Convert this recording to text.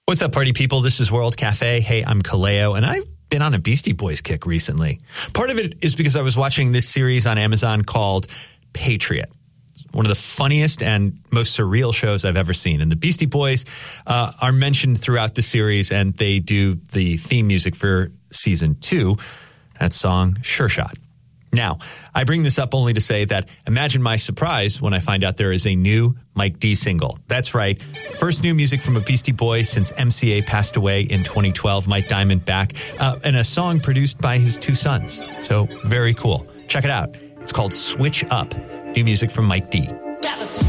What's up, party people? This is World Cafe. Hey, I'm Kaleo, and I've been on a Beastie Boys kick recently. Part of it is because I was watching this series on Amazon called Patriot. One of the funniest and most surreal shows I've ever seen. And the Beastie Boys are mentioned throughout the series, and they do the theme music for season 2. That song, Sure Shot. Now, I bring this up only to say that imagine my surprise when I find out there is a new Mike D single. That's right. First new music from a Beastie Boy since MCA passed away in 2012, Mike Diamondback, and a song produced by his 2 sons. So very cool. Check it out. It's called Switch Up. New music from Mike D.